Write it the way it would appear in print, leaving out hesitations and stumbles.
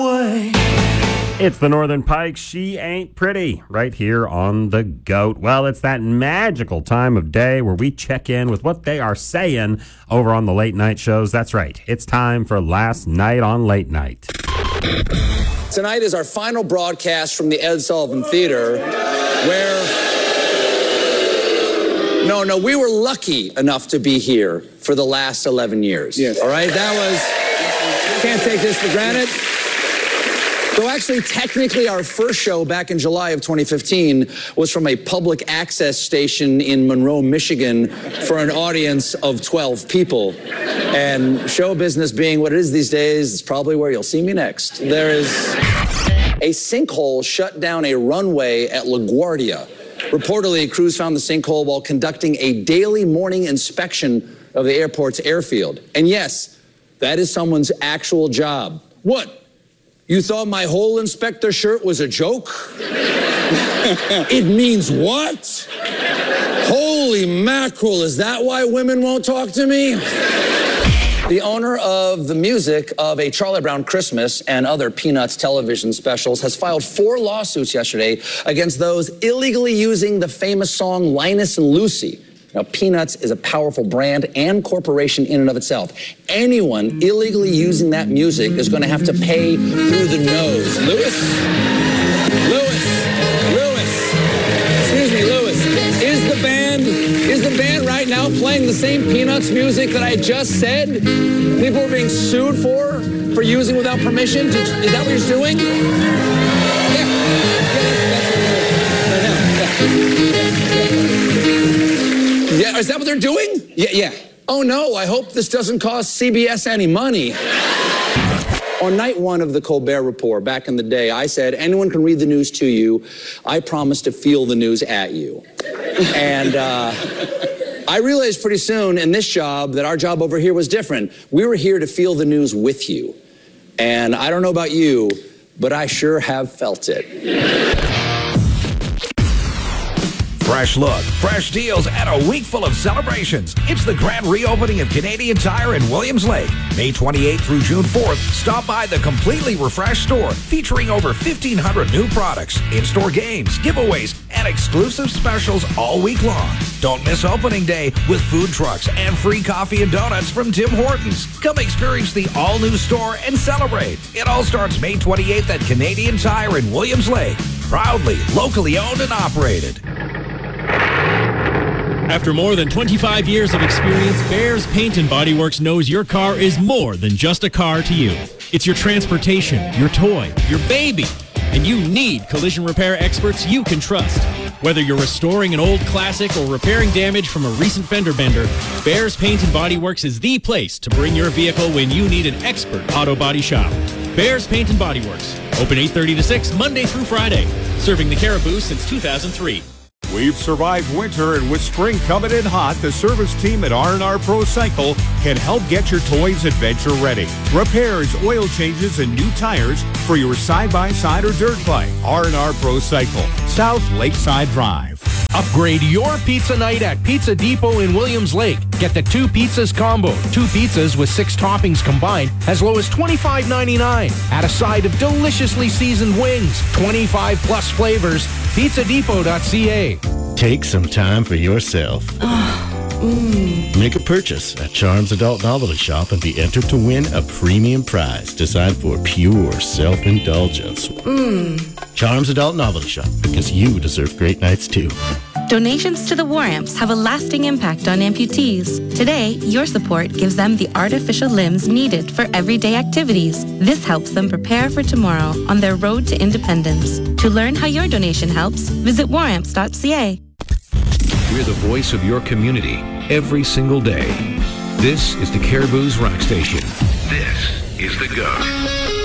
It's the Northern Pike, She Ain't Pretty, right here on The Goat. Well, it's that magical time of day where we check in with what they are saying over on the late night shows. That's right. It's time for Last Night on Late Night. Tonight is our final broadcast from the Ed Sullivan Theater, where... No, we were lucky enough to be here for the last 11 years. Yes. All right? That was... Can't take this for granted. So actually, technically, our first show back in July of 2015 was from a public access station in Monroe, Michigan, for an audience of 12 people. And show business being what it is these days, it's probably where you'll see me next. There is a sinkhole shut down a runway at LaGuardia. Reportedly, crews found the sinkhole while conducting a daily morning inspection of the airport's airfield. And yes, that is someone's actual job. What? You thought my whole inspector shirt was a joke? It means what? Holy mackerel, is that why women won't talk to me? The owner of the music of A Charlie Brown Christmas and other Peanuts television specials has filed 4 lawsuits yesterday against those illegally using the famous song Linus and Lucy. Now, Peanuts is a powerful brand and corporation in and of itself. Anyone illegally using that music is going to have to pay through the nose. Lewis, excuse me, Lewis, is the band right now playing the same Peanuts music that I just said? People are being sued for using without permission? Is that what you're doing? Yeah, is that what they're doing? Yeah. Oh, no, I hope this doesn't cost CBS any money. On night 1 of the Colbert Report, back in the day, I said, anyone can read the news to you. I promise to feel the news at you. And I realized pretty soon in this job that our job over here was different. We were here to feel the news with you. And I don't know about you, but I sure have felt it. Fresh look, fresh deals, and a week full of celebrations. It's the grand reopening of Canadian Tire in Williams Lake. May 28th through June 4th, stop by the completely refreshed store featuring over 1,500 new products, in-store games, giveaways, and exclusive specials all week long. Don't miss opening day with food trucks and free coffee and donuts from Tim Hortons. Come experience the all-new store and celebrate. It all starts May 28th at Canadian Tire in Williams Lake. Proudly locally owned and operated. After more than 25 years of experience, Bears Paint and Body Works knows your car is more than just a car to you. It's your transportation, your toy, your baby. And you need collision repair experts you can trust. Whether you're restoring an old classic or repairing damage from a recent fender bender, Bears Paint and Body Works is the place to bring your vehicle when you need an expert auto body shop. Bears Paint and Body Works. Open 8:30 to 6, Monday through Friday. Serving the Caribou since 2003. We've survived winter, and with spring coming in hot, the service team at R&R Pro Cycle can help get your toys adventure ready. Repairs, oil changes, and new tires for your side-by-side or dirt bike. R&R Pro Cycle, South Lakeside Drive. Upgrade your pizza night at Pizza Depot in Williams Lake. Get the 2 pizzas combo, 2 pizzas with 6 toppings combined, as low as $25.99. Add a side of deliciously seasoned wings, 25 plus flavors. PizzaDepot.ca. Take some time for yourself. Make a purchase at Charms Adult Novelty Shop and be entered to win a premium prize designed for pure self-indulgence. Charms Adult Novelty Shop, because you deserve great nights too. Donations to the War Amps have a lasting impact on amputees. Today, your support gives them the artificial limbs needed for everyday activities. This helps them prepare for tomorrow on their road to independence. To learn how your donation helps, visit waramps.ca. We're the voice of your community every single day. This is the Caribou's Rock Station. This is The Goat.